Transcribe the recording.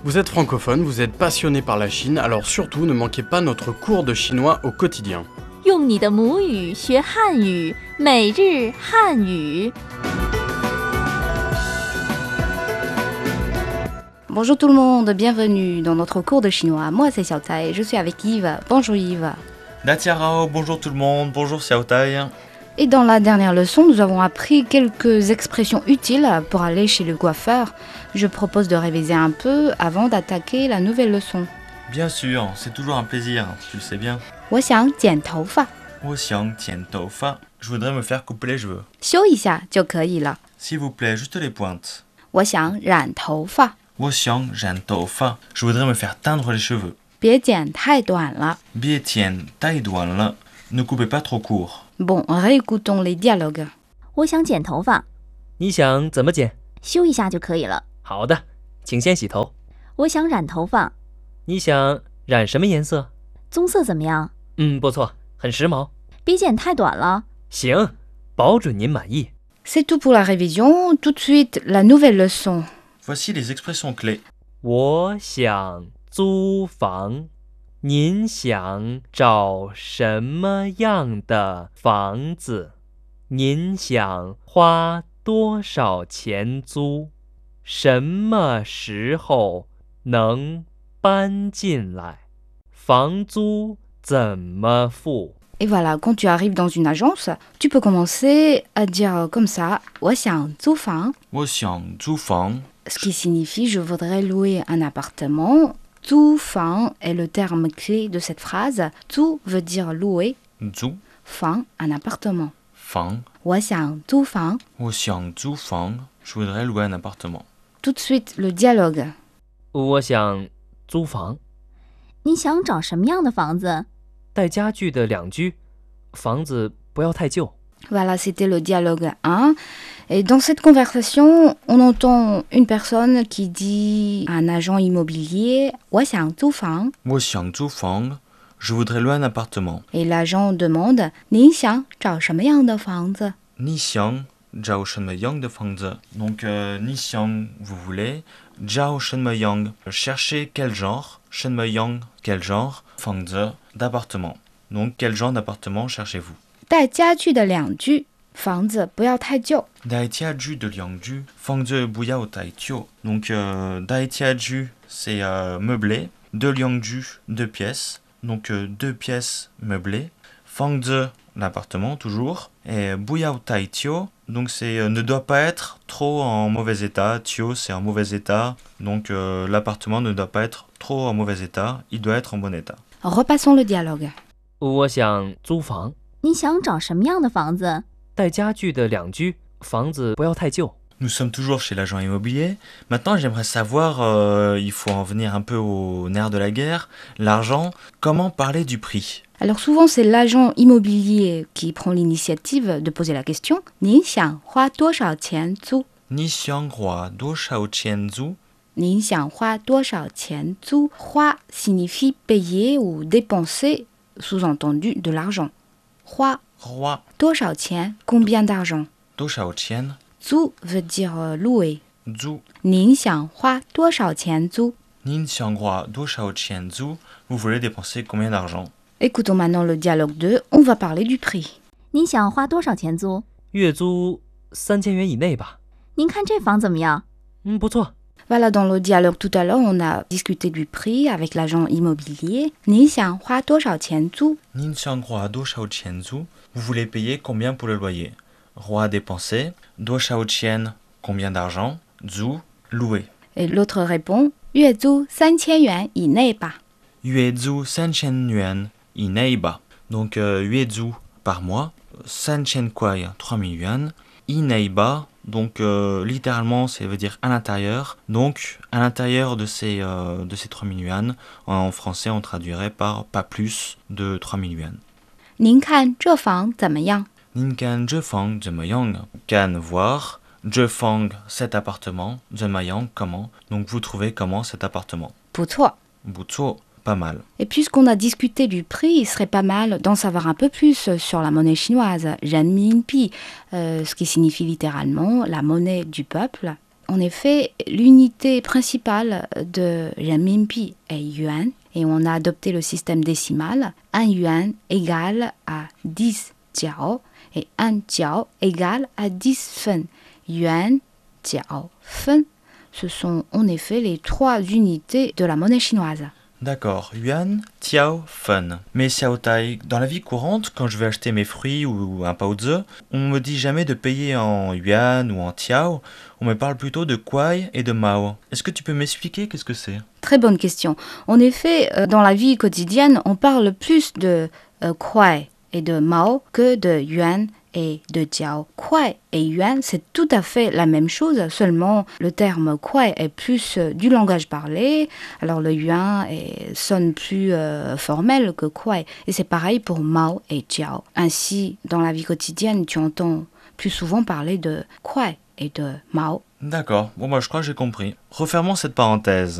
Vous êtes francophone, vous êtes passionné par la Chine, alors surtout ne manquez pas notre cours de chinois au quotidien. 用你的母语学汉语，每日汉语。 Bonjour tout le monde, bienvenue dans notre cours de chinois. Moi c'est Xiao Tai, je suis avec Yves. Bonjour Yves. Datiarao, bonjour tout le monde, bonjour Xiao Tai. Et dans la dernière leçon, nous avons appris quelques expressions utiles pour aller chez le coiffeur. Je propose de réviser un peu avant d'attaquer la nouvelle leçon. Bien sûr, c'est toujours un plaisir, tu le sais bien. 我想剪头发， 我想剪头发, je voudrais me faire couper les cheveux. 修一下就可以了。 S'il vous plaît, juste les pointes. 我想染头发， 我想染头发, je voudrais me faire teindre les cheveux. 别剪太短了。 Bien tienne, taille douane là, ne coupez pas trop court. Bon, réécoutons les dialogues. 我想剪头发， 你想怎么剪？ 修一下就可以了。 好的，请先洗头。 我想染头发， 你想染什么颜色？ 棕色怎么样？ 不错，很时髦。 别剪太短了。 行，保准您满意。 C'est tout pour la révision. Tout de suite, la nouvelle leçon. Voici les expressions clés. 我想租房，您想找什么样的房子？您想花多少钱租？什么时候能搬进来？房租怎么付？ Et voilà, quand tu arrives dans une agence, tu peux commencer à dire comme ça, 我想租房, 我想租房, ce qui signifie je voudrais louer un appartement. 租房 est le terme clé de cette phrase. 租 veut dire louer, 租, 房 un appartement. 房, 我想租房. 我想租房, je voudrais louer un appartement. Tout de suite, le dialogue. 我想租房， 你想找什么样的房子？ 带家具的两居，房子不要太旧。 Voilà, c'était le dialogue 1. Et dans cette conversation, on entend une personne qui dit à un agent immobilier, 我想租房. 我想租房, je voudrais louer un appartement. Et l'agent demande, 你想找什么样的房子? 你想找什么样的房子? Donc, 你想, vous voulez, 找什么样, chercher quel genre, 什么样, quel genre, 房子, d'appartement. Donc, quel genre d'appartement cherchez-vous? 带家具的两居，房子不要太旧。 带家具的两居，房子不要太旧。Donc, 带家具, c'est meublé. De 两居, deux pièces. Donc, deux pièces meublées. 房子, l'appartement, toujours. Et 不要太旧, donc c'est ne doit pas être trop en mauvais état. Tio, c'est en mauvais état. Donc, l'appartement ne doit pas être trop en mauvais état. Il doit être en bon état. Repassons le dialogue. 我想租房， 你想找什么样的房子？ 带家具的两居，房子不要太旧。 Nous sommes toujours chez l'agent immobilier. Maintenant, j'aimerais savoir, il faut en venir un peu au nerf de la guerre, l'argent. Comment parler du prix? Alors souvent c'est l'agent immobilier qui prend l'initiative de poser la question. 你想花多少钱租？ 你想花多少钱租？ 你想花多少钱租？花 signifie payer ou dépenser, sous-entendu de l'argent. 花花多少钱 combien d'argent? 多少钱？ 租 veut dire louer. 租您想花多少钱租？ 您想花多少钱租？ Vous voulez dépenser combien d'argent? Écoutons maintenant le dialogue 2, on va parler du prix. 你想花多少钱租？ 月租3000元以内吧。 您看这房怎么样？ 不错。 Voilà, dans le dialogue tout à l'heure, on a discuté du prix avec l'agent immobilier. 你想花多少钱租？ 您想花多少钱租? Vous voulez payer combien pour le loyer? Roi dépenser. 多少钱 combien d'argent? 租 louer. Et l'autre répond 月租3000元以内吧。 月租3000元以内吧. Donc, 月租 par mois. 3000 quoi? 3000 yuan. 以内吧. Donc, littéralement, ça veut dire à l'intérieur. Donc, à l'intérieur de ces 3000 yuan, en français, on traduirait par pas plus de 3000 yuan. 您看这房怎么样？ 您看这房怎么样? Can voir. 这房 cet appartement. 怎么样 comment. Donc, vous trouvez comment cet appartement? 不错。 不错 pas mal. Et puisqu'on a discuté du prix, il serait pas mal d'en savoir un peu plus sur la monnaie chinoise, renminbi, ce qui signifie littéralement la monnaie du peuple. En effet, l'unité principale de renminbi est yuan et on a adopté le système décimal. 1 yuan égale à 10 jiao et 1 jiao égale à 10 fen. Yuan, jiao, fen, ce sont en effet les 3 unités de la monnaie chinoise. D'accord, yuan, tiao, fen. Mais xiaotai, dans la vie courante, quand je vais acheter mes fruits ou un paozi, on me dit jamais de payer en yuan ou en tiao, on me parle plutôt de kuai et de mao. Est-ce que tu peux m'expliquer qu'est-ce que c'est? Très bonne question. En effet, dans la vie quotidienne, on parle plus de kuai et de mao que de yuan et de jiao. Kuai et yuan, c'est tout à fait la même chose, seulement le terme kuai est plus du langage parlé, alors le yuan sonne plus formel que kuai. Et c'est pareil pour mao et jiao. Ainsi, dans la vie quotidienne, tu entends plus souvent parler de kuai et de mao. D'accord, bon bah je crois que j'ai compris. Refermons cette parenthèse.